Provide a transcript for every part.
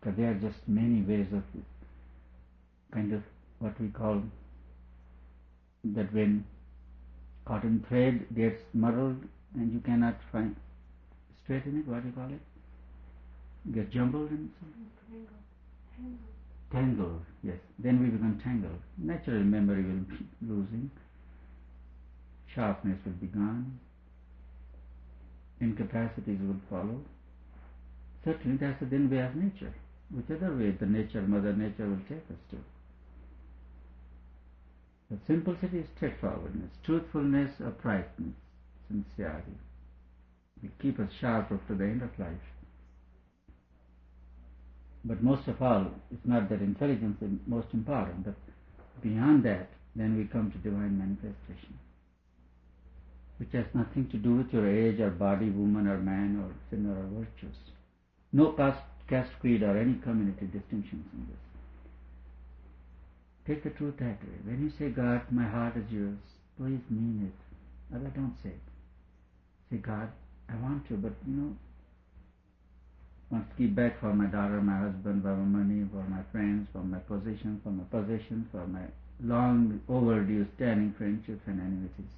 Because there are just many ways of kind of what we call that when cotton thread gets muddled and you cannot find straighten it, what do you call it? Get jumbled and so tangled, yes. Then we become tangled. Naturally memory will be losing, sharpness will be gone, incapacities will follow. Certainly that's the then way of nature. Which other way the nature, Mother Nature will take us to? The simplicity is straightforwardness, truthfulness, uprightness, sincerity. Will keep us sharp up to the end of life. But most of all, it's not that intelligence is most important, but beyond that, then we come to divine manifestation, which has nothing to do with your age or body, woman or man or sinner or virtues. No caste, creed or any community distinctions in this. Take the truth that way. When you say, God, my heart is yours, please mean it. Other don't say it. Say, God, I want to, but want to keep back for my daughter, my husband, for my money, for my friends, for my position, for my possessions, for my long overdue standing friendships and enmities.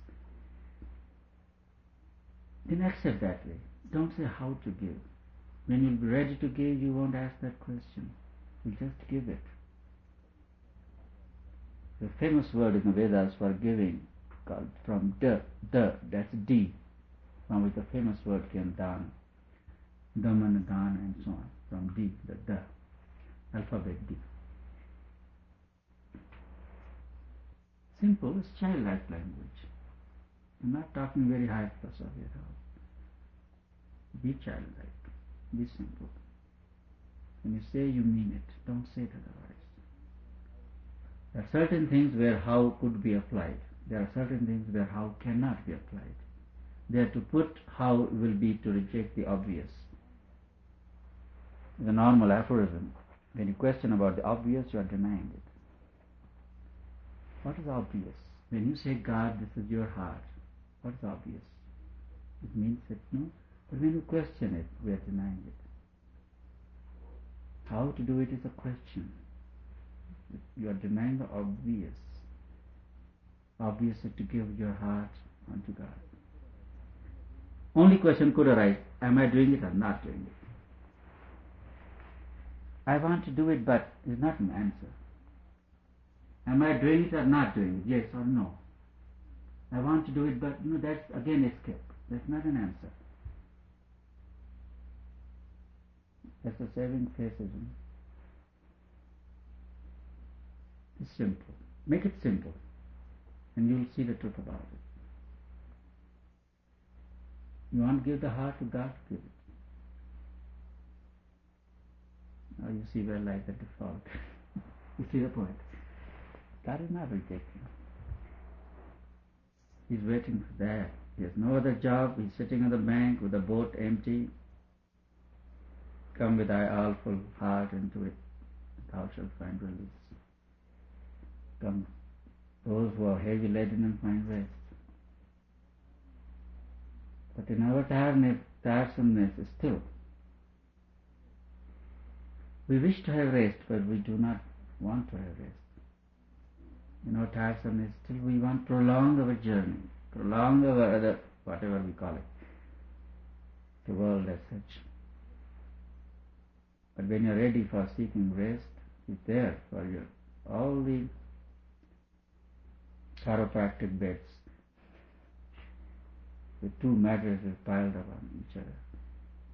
Then accept that way. Don't say how to give. When you'll be ready to give, you won't ask that question. You'll just give it. The famous word in the Vedas for giving, called from that's D, from which the famous word came down. Daman, Dan, and so on, from D, the alphabet D. Simple, it's childlike language. I'm not talking very high philosophy at all. Be childlike, be simple. When you say, you mean it. Don't say it otherwise. There are certain things where how could be applied. There are certain things where how cannot be applied. There to put how will be to reject the obvious. The normal aphorism, when you question about the obvious, you are denying it. What is obvious? When you say, God, this is your heart, what is obvious? It means that no. But when you question it, we are denying it. How to do it is a question. You are denying the obvious. Obvious is to give your heart unto God. Only question could arise, am I doing it or not doing it? I want to do it, but is not an answer. Am I doing it or not doing it? Yes or no. I want to do it, but no, that's again escape. That's not an answer. That's a saving faith, isn't it? It's simple. Make it simple, and you'll see the truth about it. You want to give the heart to God, give it. Now you see we're like the default. You see the point? God is not rejecting. He's waiting for that. He has no other job. He's sitting on the bank with the boat empty. Come with thy all full heart into it. Thou shalt find release. Come, those who are heavy laden and find rest. But in our tiresomeness still, we wish to have rest, but we do not want to have rest. In our tiresomeness still we want to prolong our journey, prolong our other, whatever we call it, the world as such. But when you're ready for seeking rest, it's there for you. All the chiropractic beds with two mattresses piled up on each other.